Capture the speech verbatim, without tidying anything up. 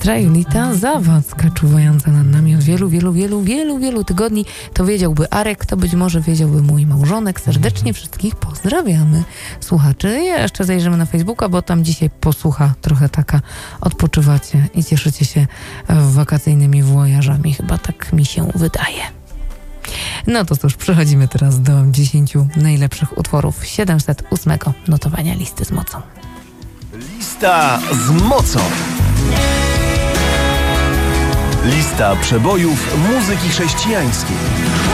Siostra Julita Zawadzka, czuwająca nad nami od wielu, wielu, wielu, wielu, wielu tygodni. To wiedziałby Arek, to być może wiedziałby mój małżonek. Serdecznie wszystkich pozdrawiamy, słuchaczy. Jeszcze zajrzymy na Facebooka, bo tam dzisiaj posłucha trochę taka. Odpoczywacie i cieszycie się wakacyjnymi wojażami. Chyba tak mi się wydaje. No to cóż, przechodzimy teraz do dziesięciu najlepszych utworów siedemset ósmego notowania listy z mocą. Lista z mocą. Lista przebojów muzyki chrześcijańskiej.